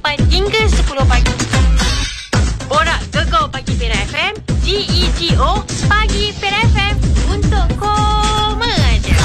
hingga 10 pagi. Borak Gegar Pagi Pera FM, GEGO Pagi Pera FM untuk koma aja.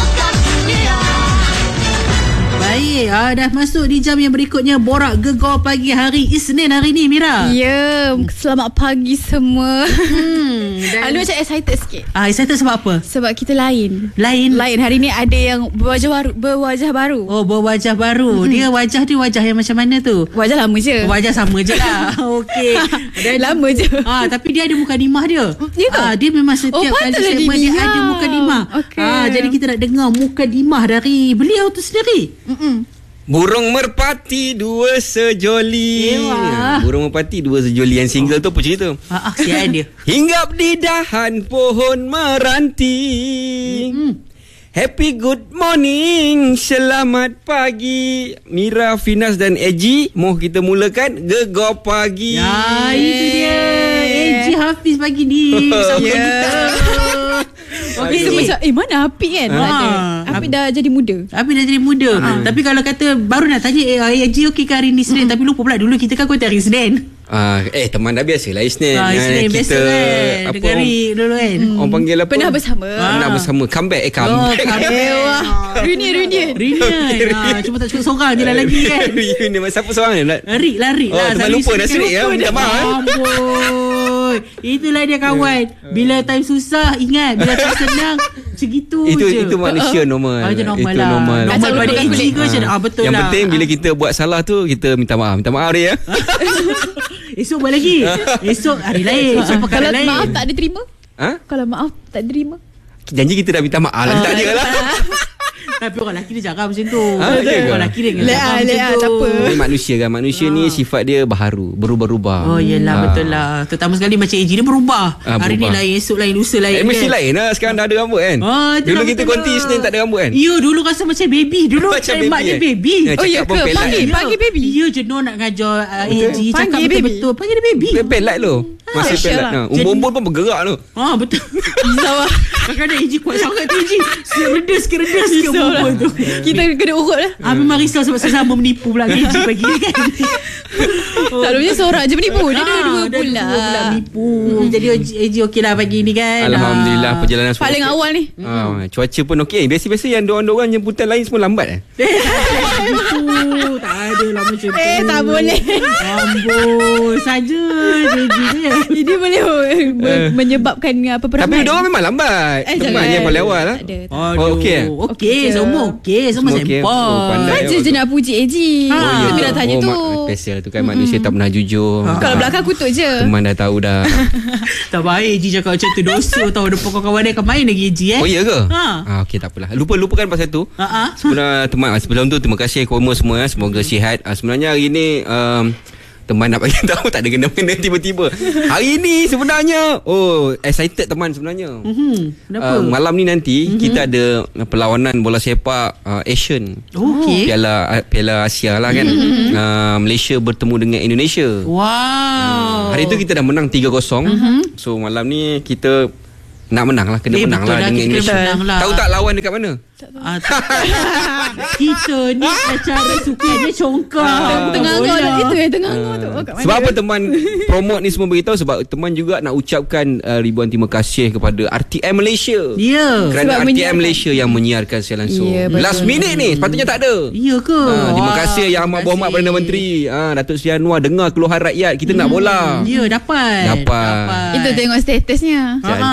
Baik, dah masuk di jam yang berikutnya Borak Gegar Pagi hari Isnin hari ni, Mira. Ya, selamat pagi semua. Alu macam excited sikit. Excited sebab apa? Sebab kita lain. Lain Hari ni ada yang berwajah baru. Oh, berwajah baru. Dia wajah yang macam mana tu? Wajah lama je. Wajah sama je lah. Okey. Lama je. Tapi dia ada mukadimah dia. Ya ke? Dia memang setiap kali segmen dia ada mukadimah. Jadi kita nak dengar mukadimah dari beliau tu sendiri. Burung merpati dua sejoli. Burung merpati dua sejoli. Yang single tu apa cerita? Siapa dia? Hinggap di dahan pohon meranti. Happy good morning. Selamat pagi Mira, Finas dan Eji. Mau kita mulakan Gegar Pagi. Ya, itu dia. Eji Hafiz pagi ni bersama kita. Okay, so macam mana Apik kan? Apik dah jadi muda. Tapi kalau kata baru nak tanya Eji okey ke hari ni Senin, tapi lupa pula dulu kita kan kata hari Senin. Teman dah biasa lah Isnin. Isnin kita biasa kan. Negeri dulu kan. Orang panggil apa? Pernah bersama. Comeback. Reunion. Cuma tak cukup seorang je lah lagi kan. Reunion. Siapa seorang ni? Rik lah. Teman lupa Nasrik ya. Minta maaf. Itulah dia kawan. Bila time susah ingat, bila time senang macam gitu je. Itu manusia normal. Itu normal. Normal pada AG ke macam betul yang lah. Yang penting bila kita buat salah tu, kita minta maaf dia ya. Esok buat lagi. Esok hari lain. Kalau maaf tak diterima? Kalau maaf tak diterima? Janji kita dah minta maaf lah. Tak je lah. Tapi orang lelaki dia cakap macam tu. Orang lelaki dia cakap macam tu. Ini manusia kan. Manusia ni sifat dia baharu, berubah-ubah. Oh yelah, betul lah. Terutama sekali macam AG dia berubah. Hari ni lain, esok lain, lusa lain. Mesti lain lah. Sekarang dah ada rambut kan. Dulu kita konti Isnin tak ada rambut kan. Ya, dulu rasa macam baby. Dulu mak dia baby. Oh ya ke? Panggil baby. Ya, jenuh nak ngajar AG. Cakap betul-betul. Panggil dia baby. Pelat tu. Masih pelat. Umbul pun bergerak tu. Betul. Kadang-kadang AG kuat sangat tu AG. Sikit umbul tu. Kita kena urut lah. Memang risau sebab sama menipu pula AG pagi ni kan. Selalunya seorang je menipu. Dia dua pula menipu. Jadi AG okey lah pagi ni kan. Alhamdulillah, perjalanan semua paling awal ni. Cuaca pun okey. Biasa-biasa yang diorang jemputan lain semua lambat tak ada lah macam tu. Tak boleh. Amboi saja Jadi boleh menyebabkan peperangan. Tapi diorang memang lambat. Teman yang paling awal lah. Okey, semua okey. Semua sempol. Saja je nak puji AG. Kita nak tanya tu. Special tu kan, manusia tak pernah jujur. Kalau belakang kutuk je. Teman dah tahu dah. Tak baik AG cakap macam tu. Dosa tau. Depan kawan-kawan dia akan main lagi AG Oh iya ke? Okey, tak apalah. Lupakan pasal tu. Sebenarnya teman sebelum tu terima kasih koma semua. Semoga sihat. Sebenarnya hari ni teman nak bagi tahu, tak ada kena-mena tiba-tiba. Hari ni sebenarnya excited teman sebenarnya. Kenapa? Malam ni nanti kita ada perlawanan bola sepak Asian. Piala Asia lah kan. Malaysia bertemu dengan Indonesia. Wow. Hari tu kita dah menang 3-0. So malam ni kita nak menang lah. Kena menang lah dengan Indonesia. Tahu tak lawan dekat mana? Kita ni acara sukannya congkak. Tengah-tengah itu tengah-tengah tu. Sebab apa teman promote ni semua beritahu? Sebab teman juga nak ucapkan ribuan terima kasih kepada RTM Malaysia. Kerana RTM Malaysia yang menyiarkan secara langsung. Last minute ni sepatutnya tak ada. Ya ke? Terima kasih Yang Amat Berhormat Perdana Menteri Datuk Seri Anwar dengar keluhan rakyat. Kita nak bola. Ya, dapat. Itu tengok statusnya.